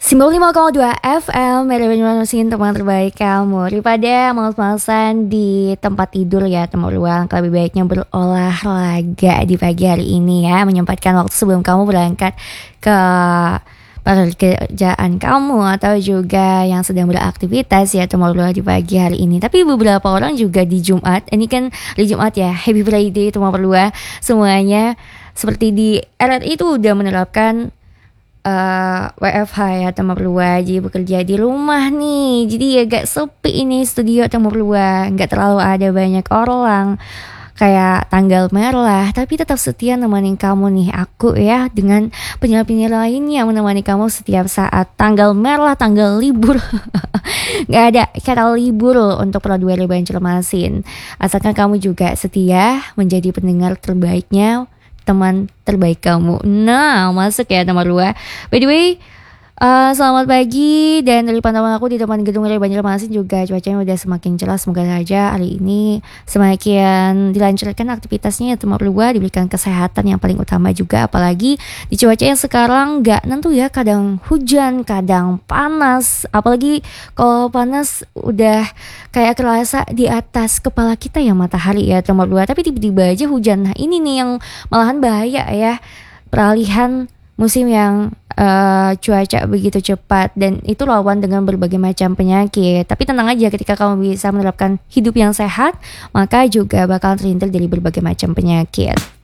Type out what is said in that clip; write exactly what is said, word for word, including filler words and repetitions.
sembilan puluh lima koma dua F M, Radio Banyumasin, teman terbaik kamu. Daripada males-malesan di tempat tidur ya teman ruang, lebih baiknya berolahraga di pagi hari ini ya, menyempatkan waktu sebelum kamu berangkat ke pekerjaan kamu atau juga yang sedang beraktivitas ya teman ruang di pagi hari ini. Tapi beberapa orang juga di Jumat, ini kan di Jumat ya, Happy Friday teman ruang semuanya, seperti di R R I itu udah menerapkan Uh, W F H ya teman berdua, jadi bekerja di rumah nih, jadi agak sepi ini studio teman berdua, nggak terlalu ada banyak orang kayak tanggal merah, tapi tetap setia nemenin kamu nih, aku ya dengan penyiar-penyiar lainnya menemani kamu setiap saat tanggal merah, tanggal libur. Nggak ada kata libur untuk Pro dua Banjarmasin, asalkan kamu juga setia menjadi pendengar terbaiknya, teman terbaik kamu. Nah, masuk ya teman dua. By the way, uh, selamat pagi, dan dari pantauan aku di depan gedung Radio Banjarmasin juga cuacanya udah semakin cerah. Semoga saja hari ini semakin dilancarkan aktivitasnya ya teman dua, diberikan kesehatan yang paling utama juga, apalagi di cuaca yang sekarang nggak nentu ya, kadang hujan, kadang panas, apalagi kalau panas udah kayak kerasa di atas kepala kita ya matahari ya teman dua, tapi tiba-tiba aja hujan. Nah ini nih yang malahan bahaya ya, peralihan musim yang uh, cuaca begitu cepat, dan itu lawan dengan berbagai macam penyakit. Tapi tenang aja, ketika kamu bisa menerapkan hidup yang sehat, maka juga bakal terhindar dari berbagai macam penyakit.